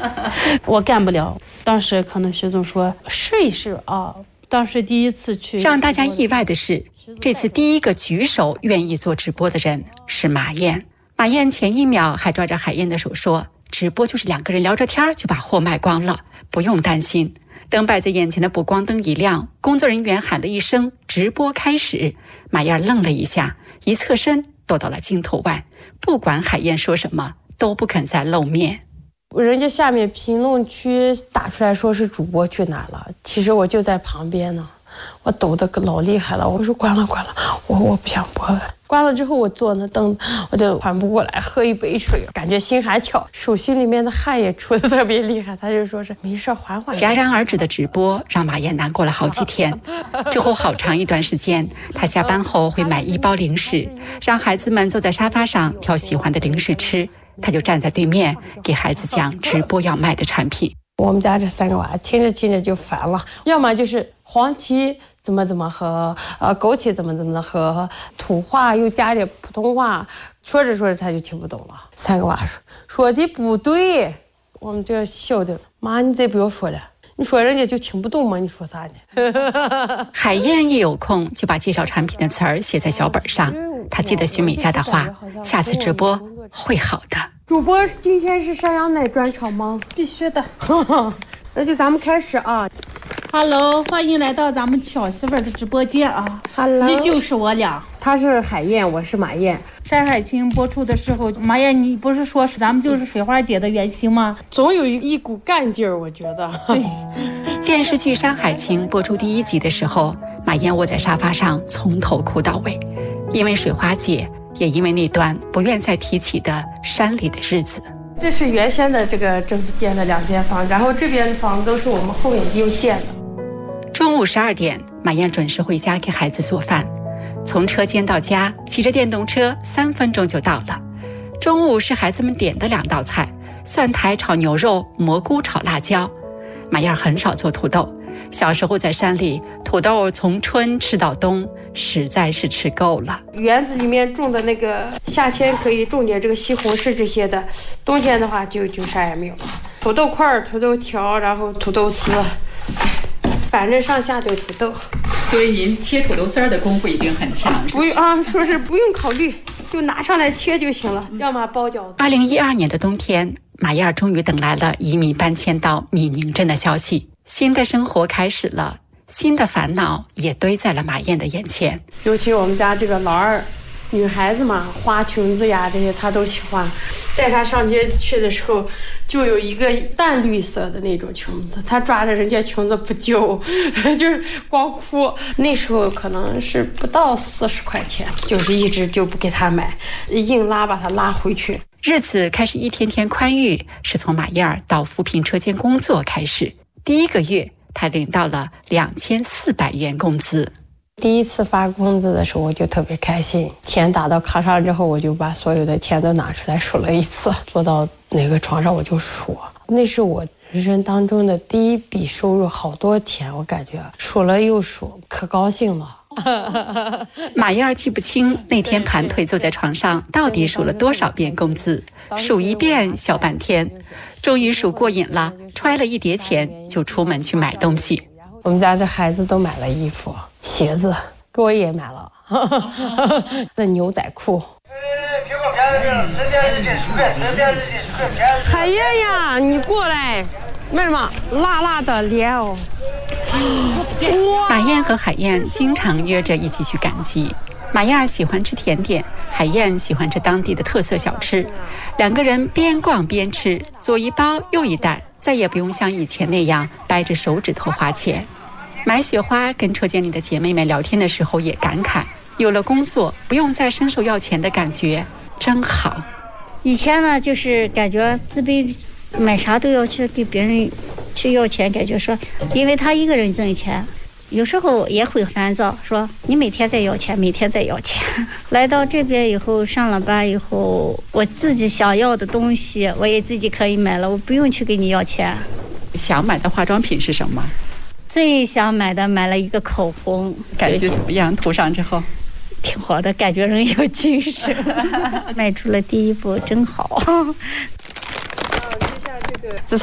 我干不了。当时可能徐总说试一试啊。当时第一次去， 让大家意外的是，这次第一个举手愿意做直播的人是马燕。马燕前一秒还抓着海燕的手说，直播就是2个人聊着天就把货卖光了，不用担心。等摆在眼前的补光灯一亮，工作人员喊了一声直播开始，马燕愣了一下，一侧身躲到了镜头外，不管海燕说什么都不肯再露面。 人家下面评论区打出来说是主播去哪了，其实我就在旁边呢，我抖得老厉害了。我说关了，我不想播了。关了之后我坐那凳子，我就缓不过来，喝一杯水，感觉心还跳，手心里面的汗也出得特别厉害。他就说是没事，缓缓。 戛然而止的直播让马燕难过了好几天。之后好长一段时间，他下班后会买1包零食，让孩子们坐在沙发上挑喜欢的零食吃，他就站在对面给孩子讲直播要卖的产品。 我们家这3个娃听着就烦了，要么就是黄芪怎么喝，枸杞怎么喝，土话又加点普通话，说着他就听不懂了。3个娃说的不对，我们就笑的，妈你再不要说了，你说人家就听不懂吗？你说啥呢？ 海燕一有空就把介绍产品的词儿写在小本上，他记得徐美佳的话，下次直播会好的。 主播今天是山羊奶专场吗？ 必须的。 那就咱们开始啊。 Hello， 欢迎来到咱们巧媳妇的直播间啊。 Hello， 依旧是我俩。 她是海燕，我是马燕。 山海情播出的时候，马燕你不是说是咱们就是水花姐的原型吗？ 总有一股干劲儿，我觉得。 对。 电视剧《山海情》播出第1集的时候，马燕窝在沙发上从头哭到尾，因为水花姐，也因为那段不愿再提起的山里的日子。 这是原先的这个政府建的2间房，然后这边的房都是我们后面又建的。 中午12点，马燕准时回家给孩子做饭，从车间到家骑着电动车3分钟就到了。中午是孩子们点的2道菜，蒜苔炒牛肉，蘑菇炒辣椒。马燕很少做土豆，小时候在山里，土豆从春吃到冬，实在是吃够了。 园子里面种的那个，夏天可以种点这个西红柿这些的，冬天的话就啥也没有。土豆块、土豆条，然后土豆丝，反正上下都土豆。 所以您切土豆丝的功夫一定很强。 不用啊，说是不用考虑，就拿上来切就行了。要么包饺子。 2012年的冬天，马燕终于等来了移民搬迁到米宁镇的消息，新的生活开始了。新的烦恼也堆在了马燕的眼前， 尤其我们家这个老二，女孩子嘛，花裙子呀这些她都喜欢。带她上街去的时候，就有一个淡绿色的那种裙子，她抓着人家裙子不揪，就是光哭。那时候可能是不到40块钱，就是一直就不给她买，硬拉把她拉回去。 日子开始一天天宽裕，是从马燕到扶贫车间工作开始。第1个月，他领到了2400元工资。 第一次发工资的时候，我就特别开心。钱打到卡上之后，我就把所有的钱都拿出来数了一次，坐到那个床上我就数。那是我人生当中的第一笔收入，好多钱，我感觉数了又数，可高兴了。 马燕记不清那天盘腿坐在床上到底数了多少遍工资，数一遍笑半天，终于数过瘾了，揣了一叠钱就出门去买东西。 我们家这孩子都买了衣服鞋子，给我也买了那牛仔裤。海燕呀，你过来，为什么辣辣的脸哦？ 马燕和海燕经常约着一起去赶集。马燕喜欢吃甜点，海燕喜欢吃当地的特色小吃，2个人边逛边吃，左一包右一袋，再也不用像以前那样掰着手指头花钱。买雪花跟车间里的姐妹们聊天的时候也感慨，有了工作不用再伸手要钱的感觉真好。 以前呢就是感觉自卑，买啥都要去给别人去要钱，感觉说因为他一个人挣钱，有时候也会烦躁，说你每天在要钱，每天在要钱。来到这边以后，上了班以后，我自己想要的东西我也自己可以买了，我不用去给你要钱。 想买的化妆品是什么？ 最想买了一个口红， 感觉怎么样？涂上之后挺好的，感觉人有精神。迈出了第一步真好。 就像这个